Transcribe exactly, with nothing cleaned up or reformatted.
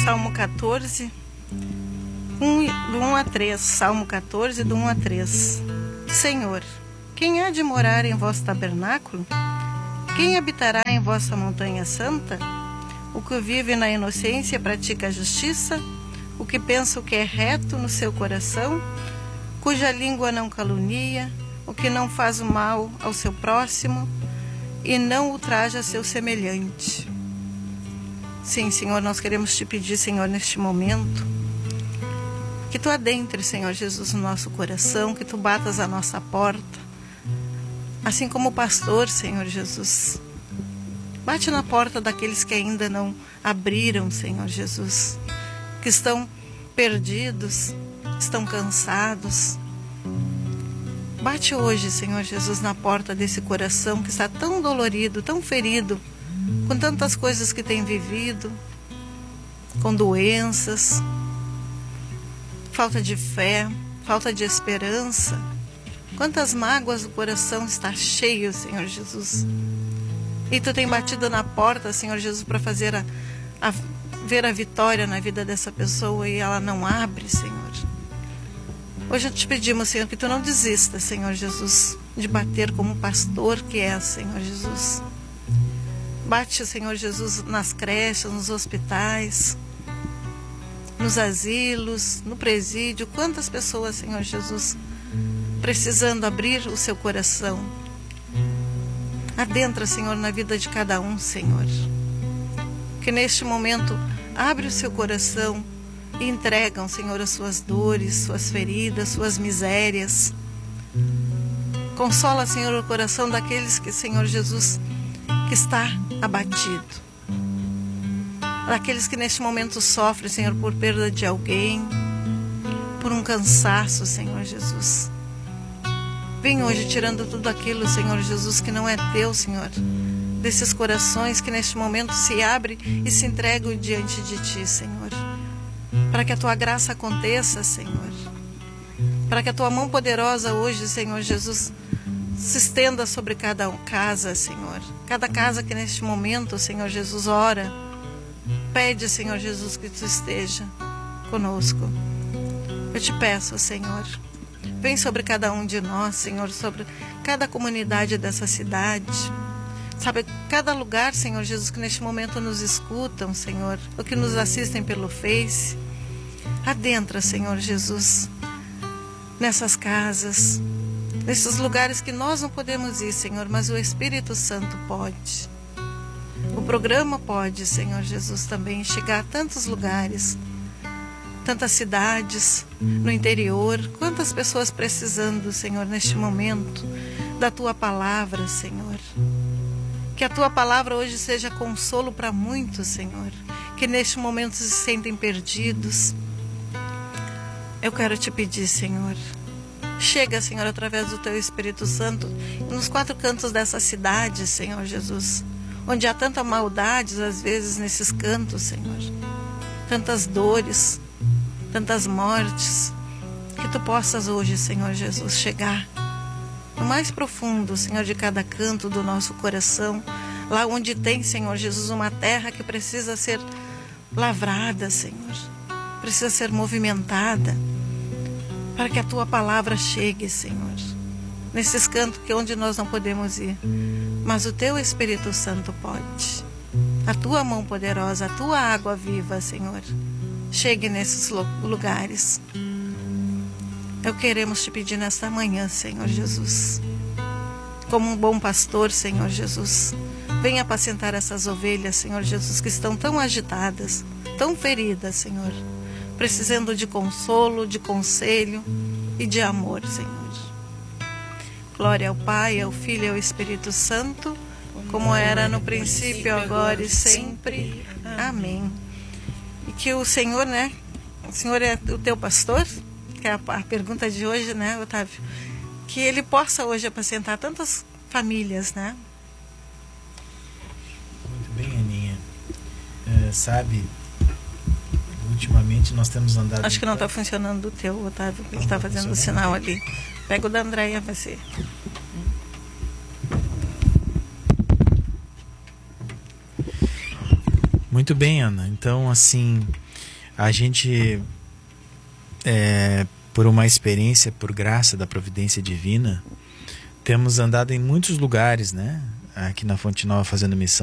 Salmo quatorze, um, do um a três. Salmo quatorze, do um a três. Senhor, quem há de morar em vosso tabernáculo? Quem habitará em vossa montanha santa? O que vive na inocência e pratica a justiça, o que pensa o que é reto no seu coração, cuja língua não calunia, o que não faz o mal ao seu próximo e não ultraja seu semelhante. Sim, Senhor, nós queremos te pedir, Senhor, neste momento, que tu adentres, Senhor Jesus, no nosso coração, que tu batas a nossa porta, assim como o pastor, Senhor Jesus. Bate na porta daqueles que ainda não abriram, Senhor Jesus, que estão perdidos, estão cansados. Bate hoje, Senhor Jesus, na porta desse coração que está tão dolorido, tão ferido, com tantas coisas que tem vivido, com doenças, falta de fé, falta de esperança. Quantas mágoas o coração está cheio, Senhor Jesus. E tu tem batido na porta, Senhor Jesus, para fazer a, a, ver a vitória na vida dessa pessoa e ela não abre, Senhor. Hoje te pedimos, Senhor, que tu não desista, Senhor Jesus, de bater como pastor que é, Senhor Jesus. Bate, Senhor Jesus, nas creches, nos hospitais, nos asilos, no presídio. Quantas pessoas, Senhor Jesus, precisando abrir o seu coração. Adentra, Senhor, na vida de cada um, Senhor. Que neste momento abre o seu coração e entregam, Senhor, as suas dores, suas feridas, suas misérias. Consola, Senhor, o coração daqueles que, Senhor Jesus, que está abatido. Daqueles que neste momento sofrem, Senhor, por perda de alguém, por um cansaço, Senhor Jesus. Vem hoje tirando tudo aquilo, Senhor Jesus, que não é teu, Senhor. Desses corações que neste momento se abrem e se entregam diante de ti, Senhor. Para que a tua graça aconteça, Senhor. Para que a tua mão poderosa hoje, Senhor Jesus, se estenda sobre cada casa, Senhor. Cada casa que neste momento, Senhor Jesus, ora. Pede, Senhor Jesus, que tu esteja conosco. Eu te peço, Senhor. Vem sobre cada um de nós, Senhor, sobre cada comunidade dessa cidade. Sabe, cada lugar, Senhor Jesus, que neste momento nos escutam, Senhor, ou que nos assistem pelo Face. Adentra, Senhor Jesus, nessas casas, nesses lugares que nós não podemos ir, Senhor, mas o Espírito Santo pode. O programa pode, Senhor Jesus, também chegar a tantos lugares, tantas cidades no interior, quantas pessoas precisando, Senhor, neste momento, da Tua Palavra, Senhor. Que a Tua Palavra hoje seja consolo para muitos, Senhor, que neste momento se sentem perdidos. Eu quero te pedir, Senhor, chega, Senhor, através do Teu Espírito Santo, nos quatro cantos dessa cidade, Senhor Jesus, onde há tanta maldade, às vezes, nesses cantos, Senhor, tantas dores, tantas mortes, que Tu possas hoje, Senhor Jesus, chegar no mais profundo, Senhor, de cada canto do nosso coração, lá onde tem, Senhor Jesus, uma terra que precisa ser lavrada, Senhor, precisa ser movimentada, para que a Tua Palavra chegue, Senhor, nesses cantos que onde nós não podemos ir, mas o Teu Espírito Santo pode. A Tua mão poderosa, a Tua água viva, Senhor, chegue nesses lugares. Eu queremos te pedir nesta manhã, Senhor Jesus, como um bom pastor, Senhor Jesus, venha apacentar essas ovelhas, Senhor Jesus, que estão tão agitadas, tão feridas, Senhor, precisando de consolo, de conselho e de amor, Senhor. Glória ao Pai, ao Filho e ao Espírito Santo, como era no princípio, agora e sempre. Amém. E que o Senhor, né, o Senhor é o teu pastor, que é a, a pergunta de hoje, né, Otávio, que Ele possa hoje apacentar tantas famílias, né? Muito bem, Aninha. É, sabe, ultimamente nós temos andado... Acho que não está funcionando o teu, Otávio, ele está fazendo o sinal ali. Pega o da Andréia, vai ser. Muito bem, Ana. Então, assim, A gente, é, por uma experiência, por graça da providência divina, temos andado em muitos lugares, né? Aqui na Fonte Nova fazendo missão